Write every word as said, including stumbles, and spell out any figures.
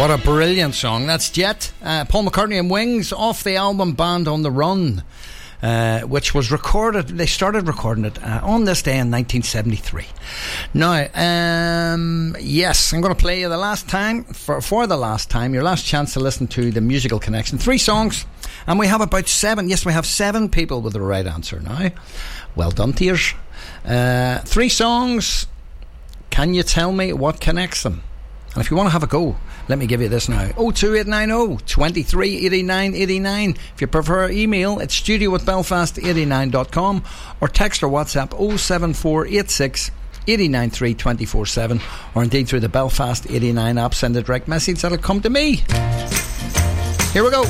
What a brilliant song. That's Jet, uh, Paul McCartney and Wings, off the album Band on the Run, uh, which was recorded, they started recording it uh, on this day in nineteen seventy-three. Now, um, yes, I'm going to play you the last time, for, for the last time, your last chance to listen to the Musical Connection. Three songs, and we have about seven, yes, we have seven people with the right answer now. Well done, Tears. Uh, three songs. Can you tell me what connects them? And if you want to have a go, let me give you this now. oh two eight nine oh, two three eight nine eight nine. If you prefer email, it's studio at belfast eighty-nine dot com, or text or WhatsApp oh seven four eight six eight nine three two four seven, or indeed through the Belfast eighty-nine app, send a direct message. That'll come to me. Here we go.